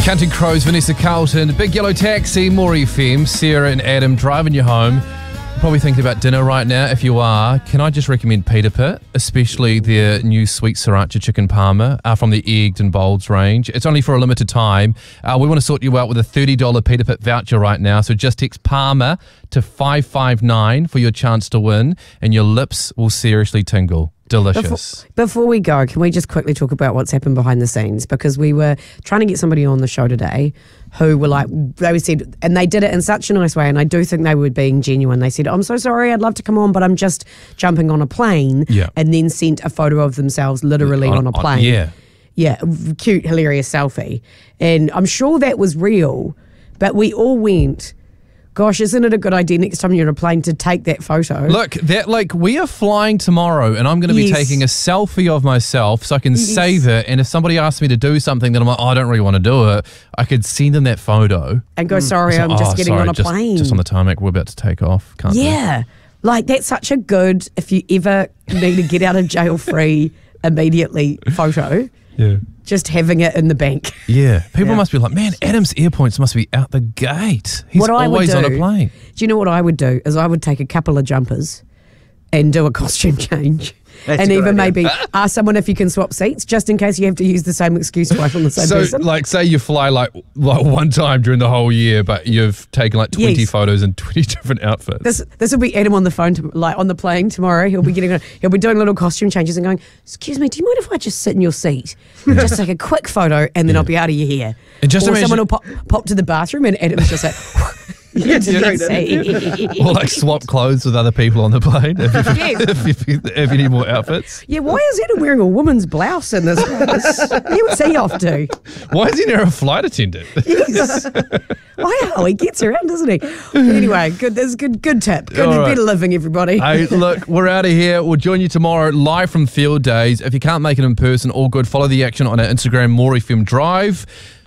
Counting Crows, Vanessa Carlton, Big Yellow Taxi, More FM, Sarah and Adam driving you home. You're probably thinking about dinner right now. If you are, can I just recommend Peter Pit, especially their new sweet sriracha chicken parma from the Egged and Bolds range. It's only for a limited time. We want to sort you out with a $30 Peter Pit voucher right now. So just text Parma to 559 for your chance to win, and your lips will seriously tingle. Delicious. Before we go, can we just quickly talk about what's happened behind the scenes? Because we were trying to get somebody on the show today who were like, they said, and they did it in such a nice way, and I do think they were being genuine. They said, I'm so sorry, I'd love to come on, but I'm just jumping on a plane. Yeah. And then sent a photo of themselves literally on a plane. Yeah, cute, hilarious selfie. And I'm sure that was real, but we all went, gosh, isn't it a good idea next time you're on a plane to take that photo? Look, we are flying tomorrow, and I'm going to be taking a selfie of myself so I can save it. And if somebody asks me to do something, then I'm like, I don't really want to do it. I could send them that photo and go, sorry, I'm just getting on a plane. Just on the tarmac, we're about to take off. Can't yeah, like that's such a good, if you ever need to get out of jail free immediately photo. Yeah. Just having it in the bank. Yeah. People must be like, man, Adam's AirPoints must be out the gate. He's always on a plane. Do you know what I would do? Is I would take a couple of jumpers and do a costume change. And even maybe ask someone if you can swap seats, just in case you have to use the same excuse twice on the same person. So, like, say you fly like one time during the whole year, but you've taken like 20 photos in 20 different outfits. This will be Adam on the phone, on the plane tomorrow. He'll be doing little costume changes and going, excuse me, do you mind if I just sit in your seat? Just take a quick photo and then I'll be out of your hair. And just or someone will pop to the bathroom and Adam's just like... Or like swap clothes with other people on the plane if you need more outfits. Yeah, why is Adam wearing a woman's blouse in this? What's he off to? Why is he near a flight attendant? Yes. Wow, he gets around, doesn't he? Anyway, good. That's a good tip. Better living, everybody. Hey, look, we're out of here. We'll join you tomorrow live from Field Days. If you can't make it in person, all good. Follow the action on our Instagram, More FM Drive.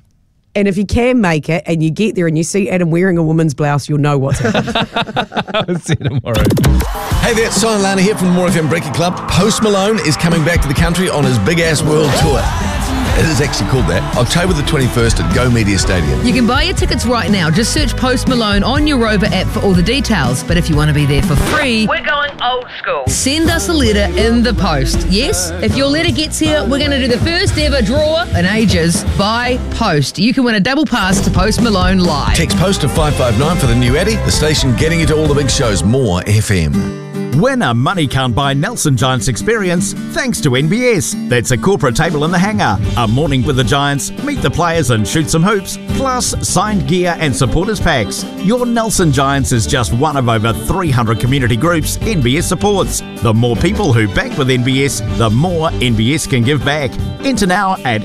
And if you can make it and you get there and you see Adam wearing a woman's blouse, you'll know what's happening. I'll see you tomorrow. Hey there, it's Simon Lana here from the More FM Breaking Club. Post Malone is coming back to the country on his big-ass world tour. It is actually called that. October the 21st at Go Media Stadium. You can buy your tickets right now. Just search Post Malone on your Rover app for all the details. But if you want to be there for free, we're going old school. Send us a letter in the post. Yes, if your letter gets here, we're going to do the first ever draw in ages by post. You can win a double pass to Post Malone live. Text post to 559 for the new Addy, the station getting you to all the big shows. More FM. Win a Money Can't Buy Nelson Giants experience thanks to NBS. That's a corporate table in the hangar, a morning with the Giants, meet the players and shoot some hoops, plus signed gear and supporters packs. Your Nelson Giants is just one of over 300 community groups NBS supports. The more people who back with NBS, the more NBS can give back. Enter now at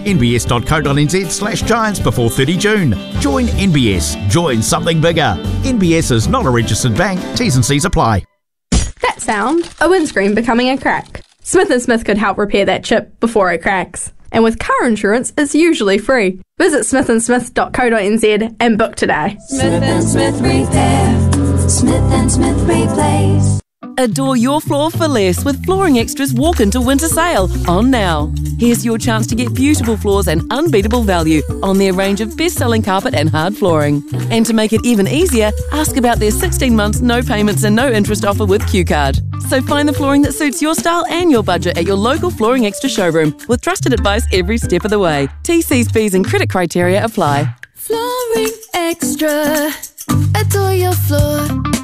nbs.co.nz/Giants before 30 June. Join NBS. Join something bigger. NBS is not a registered bank. T's and C's apply. That sound, a windscreen becoming a crack. Smith & Smith could help repair that chip before it cracks. And with car insurance, it's usually free. Visit smithandsmith.co.nz and book today. Smith & Smith Repair. Smith & Smith Replace. Adore your floor for less with Flooring Extras walk into winter sale on now. Here's your chance to get beautiful floors and unbeatable value on their range of best-selling carpet and hard flooring. And to make it even easier, ask about their 16 months no payments and no interest offer with Q-Card. So find the flooring that suits your style and your budget at your local Flooring Extra showroom with trusted advice every step of the way. TC's fees and credit criteria apply. Flooring Extra. Adore your floor.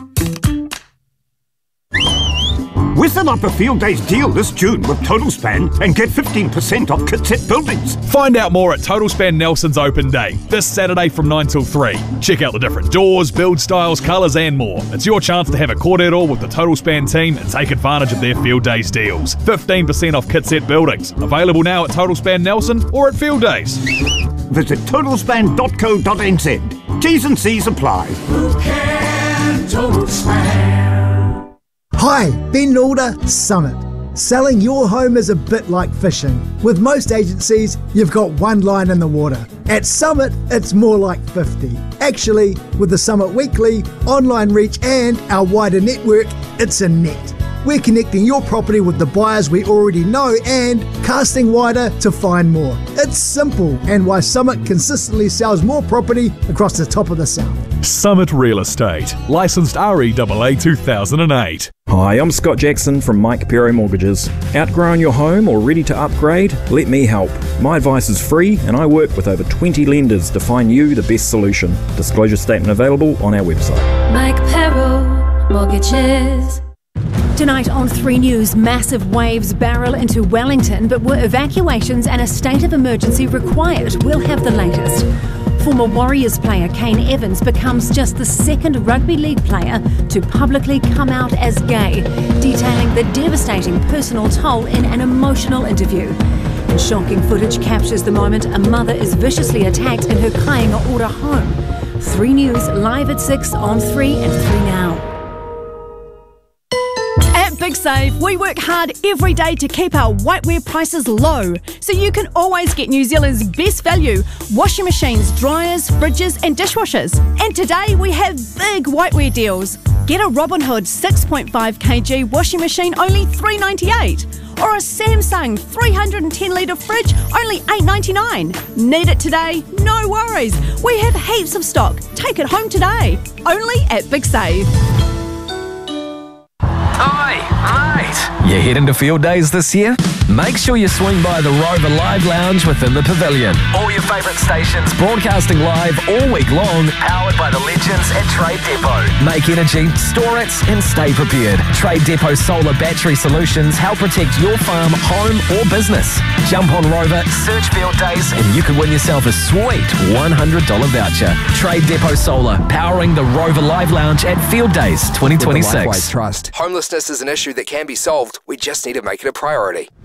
Whistle up a Field Days deal this June with Total Span and get 15% off Kitset Buildings. Find out more at Total Span Nelson's Open Day, this Saturday from 9 till 3. Check out the different doors, build styles, colours and more. It's your chance to have a cordial with the Total Span team and take advantage of their Field Days deals. 15% off Kitset Buildings. Available now at Total Span Nelson or at Field Days. Visit totalspan.co.nz. T's and C's apply. Who can Total Span? Hi, Ben Nalder, Summit. Selling your home is a bit like fishing. With most agencies, you've got one line in the water. At Summit, it's more like 50. Actually, with the Summit Weekly, online reach and our wider network, it's a net. we're connecting your property with the buyers we already know and casting wider to find more. It's simple, and why Summit consistently sells more property across the top of the South. Summit Real Estate, licensed REAA 2008. Hi, I'm Scott Jackson from Mike Pero Mortgages. Outgrown your home or ready to upgrade? Let me help. My advice is free and I work with over 20 lenders to find you the best solution. Disclosure statement available on our website. Mike Pero Mortgages. Tonight on 3 News, massive waves barrel into Wellington, but were evacuations and a state of emergency required? We'll have the latest. Former Warriors player Kane Evans becomes just the second rugby league player to publicly come out as gay, detailing the devastating personal toll in an emotional interview. And shocking footage captures the moment a mother is viciously attacked in her Kāinga Ora home. 3 News live at 6 on 3 and 3 Now. At Big Save, we work hard every day to keep our whiteware prices low, so you can always get New Zealand's best value: washing machines, dryers, fridges and dishwashers. And today we have big whiteware deals. Get a Robin Hood 6.5 kg washing machine, only $3.98. Or a Samsung 310 litre fridge, only $8.99. Need it today? No worries. We have heaps of stock. Take it home today. Only at Big Save. Oi, mate! You heading to field days this year? Make sure you swing by the Rover Live Lounge within the pavilion. All your favourite stations broadcasting live all week long, powered by the legends at Trade Depot. Make energy, store it, and stay prepared. Trade Depot solar battery solutions help protect your farm, home, or business. Jump on Rover, search field days, and you could win yourself a sweet $100 voucher. Trade Depot Solar, powering the Rover Live Lounge at Field Days 2026. Trust. Homelessness is an issue that can be solved. We just need to make it a priority.